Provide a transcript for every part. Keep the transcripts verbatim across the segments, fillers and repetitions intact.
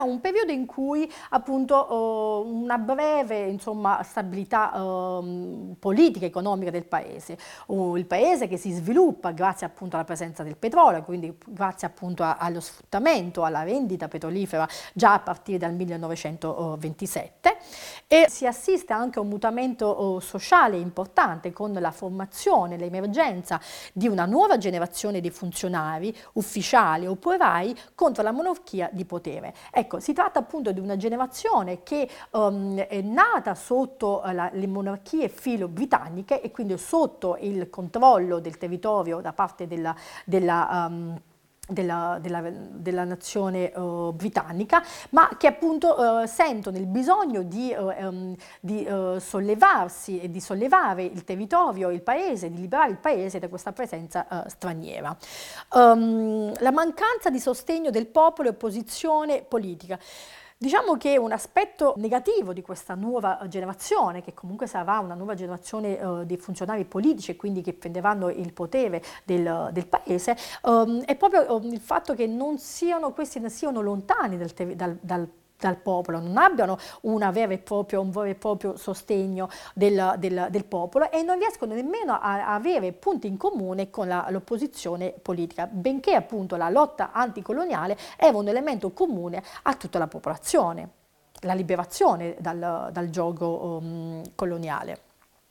Un periodo in cui appunto uh, una breve insomma, stabilità uh, politica e economica del paese, uh, il paese che si sviluppa grazie appunto alla presenza del petrolio, quindi grazie appunto a, allo sfruttamento, alla vendita petrolifera già a partire dal millenovecentoventisette, e si assiste anche a un mutamento uh, sociale importante con la formazione, l'emergenza di una nuova generazione di funzionari, ufficiali o operai contro la monarchia di potere. Ecco, si tratta appunto di una generazione che um, è nata sotto uh, la, le monarchie filo-britanniche e quindi sotto il controllo del territorio da parte della, della um, Della, della, della nazione uh, britannica, ma che appunto uh, sentono il bisogno di, uh, um, di uh, sollevarsi e di sollevare il territorio, il paese, di liberare il paese da questa presenza uh, straniera. Um, la mancanza di sostegno del popolo e opposizione politica. Diciamo che un aspetto negativo di questa nuova generazione, che comunque sarà una nuova generazione uh, di funzionari politici e quindi che prenderanno il potere del, del paese, um, è proprio um, il fatto che non siano, questi ne siano lontani dal, dal, dal dal popolo, non abbiano una vera e propria, un vero e proprio sostegno del, del, del popolo e non riescono nemmeno a, a avere punti in comune con l'opposizione politica, benché appunto la lotta anticoloniale era un elemento comune a tutta la popolazione, la liberazione dal, dal giogo um, coloniale.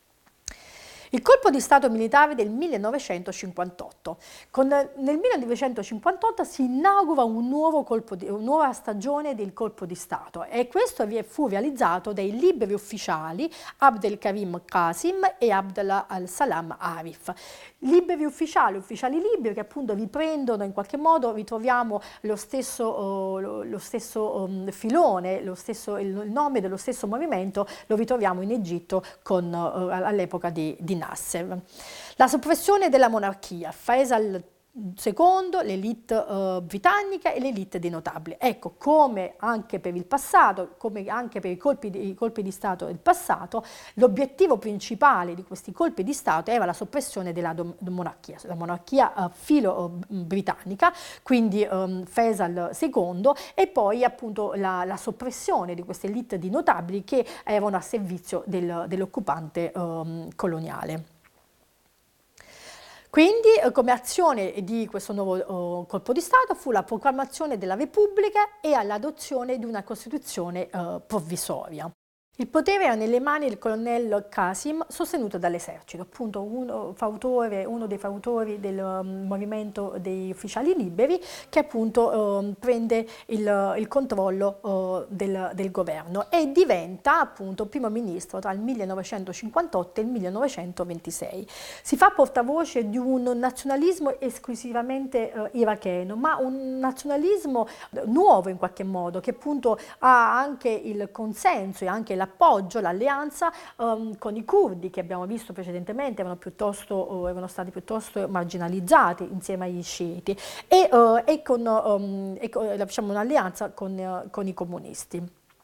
Il colpo di Stato militare del millenovecentocinquantotto. Con, nel millenovecentocinquantotto si inaugura un nuovo colpo di, una nuova stagione del colpo di Stato e questo fu realizzato dai liberi ufficiali Abdelkarim Qasim e Abdallah al-Salam Arif. Liberi ufficiali, ufficiali liberi che appunto riprendono in qualche modo, ritroviamo lo stesso, uh, lo, lo stesso um, filone, lo stesso, il, il nome dello stesso movimento lo ritroviamo in Egitto con, uh, all'epoca di, di Nasser. La soppressione della monarchia, Faisal secondo, l'elite uh, britannica e l'elite dei notabili. Ecco, come anche per il passato, come anche per i colpi di, i colpi di Stato del passato, l'obiettivo principale di questi colpi di Stato era la soppressione della monarchia, la monarchia uh, filo-britannica, uh, quindi um, Faisal secondo, e poi appunto la, la soppressione di queste elite di notabili che erano a servizio del, dell'occupante um, coloniale. Quindi, come azione di questo nuovo uh, colpo di Stato fu la proclamazione della Repubblica e l'adozione di una Costituzione uh, provvisoria. Il potere era nelle mani del colonnello Qasim, sostenuto dall'esercito, appunto uno, fautore, uno dei fautori del um, movimento dei ufficiali liberi, che appunto um, prende il, il controllo uh, del, del governo e diventa appunto primo ministro tra il millenovecentocinquantotto e il millenovecentoventisei. Si fa portavoce di un nazionalismo esclusivamente uh, iracheno, ma un nazionalismo nuovo in qualche modo, che appunto ha anche il consenso e anche la appoggio, l'alleanza um, con i curdi che abbiamo visto precedentemente erano, piuttosto, uh, erano stati piuttosto marginalizzati insieme agli sciiti e, uh, e con, um, e con diciamo, un'alleanza con, uh, con i comunisti.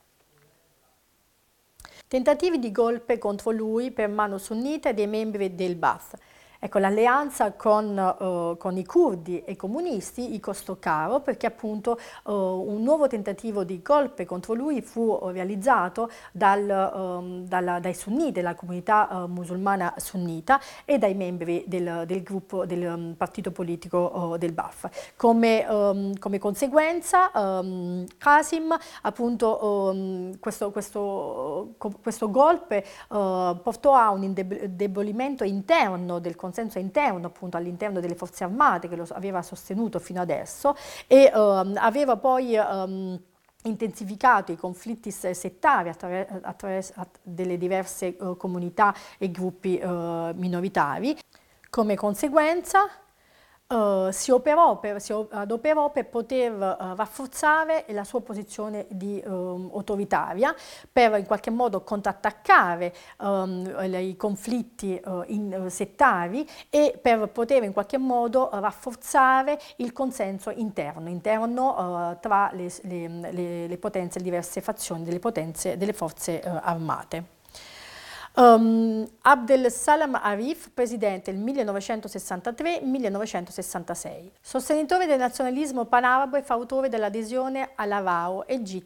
Tentativi di golpe contro lui per mano sunnita e dei membri del Ba'ath. Ecco, l'alleanza con, uh, con i curdi e i comunisti gli costò caro perché appunto uh, un nuovo tentativo di golpe contro lui fu realizzato dal, um, dalla, dai sunniti, della comunità uh, musulmana sunnita e dai membri del, del gruppo del um, partito politico uh, del Ba'ath. Come, um, come conseguenza um, Qasim appunto um, questo, questo, questo golpe uh, portò a un indebolimento interno del consenso interno appunto all'interno delle forze armate che lo aveva sostenuto fino adesso e um, aveva poi um, intensificato i conflitti settari attraverso, attraverso delle diverse uh, comunità e gruppi uh, minoritari. Come conseguenza Uh, si, operò per, si adoperò per poter uh, rafforzare la sua posizione di um, autoritaria, per in qualche modo contrattaccare um, i conflitti uh, in, uh, settari e per poter in qualche modo uh, rafforzare il consenso interno, interno uh, tra le, le, le, le potenze, le diverse fazioni delle potenze delle forze uh, armate. Um, Abdel Salam Arif, presidente del millenovecentosessantatré millenovecentosessantasei. Sostenitore del nazionalismo panarabo e fautore dell'adesione all'A R A O, Egitto